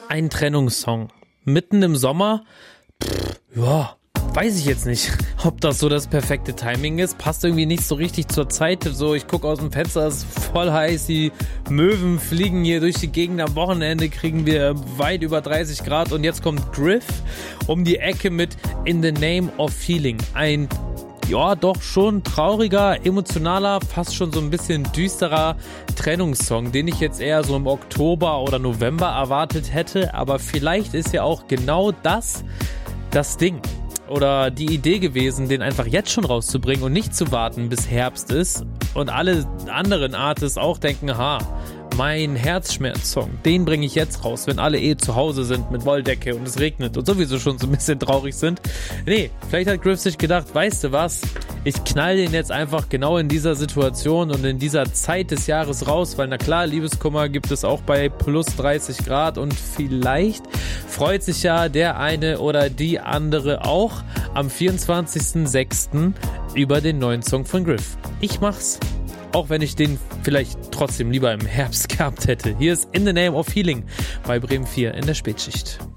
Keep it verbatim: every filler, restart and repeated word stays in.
Ein Trennungssong. Mitten im Sommer? Pff, ja, weiß ich jetzt nicht, ob das so das perfekte Timing ist. Passt irgendwie nicht so richtig zur Zeit. So, ich gucke aus dem Fenster, es ist voll heiß. Die Möwen fliegen hier durch die Gegend. Am Wochenende kriegen wir weit über dreißig Grad. Und jetzt kommt Griff um die Ecke mit In the Name of Feeling. Ein ja, doch schon trauriger, emotionaler, fast schon so ein bisschen düsterer Trennungssong, den ich jetzt eher so im Oktober oder November erwartet hätte. Aber vielleicht ist ja auch genau das das Ding oder die Idee gewesen, den einfach jetzt schon rauszubringen und nicht zu warten, bis Herbst ist und alle anderen Artists auch denken, ha, mein Herzschmerz-Song, den bringe ich jetzt raus, wenn alle eh zu Hause sind mit Wolldecke und es regnet und sowieso schon so ein bisschen traurig sind. Nee, vielleicht hat Griff sich gedacht, weißt du was, ich knall den jetzt einfach genau in dieser Situation und in dieser Zeit des Jahres raus, weil na klar, Liebeskummer gibt es auch bei plus dreißig Grad und vielleicht freut sich ja der eine oder die andere auch am vierundzwanzigsten sechsten über den neuen Song von Griff. Ich mach's. Auch wenn ich den vielleicht trotzdem lieber im Herbst gehabt hätte. Hier ist In the Name of Healing bei Bremen vier in der Spätschicht.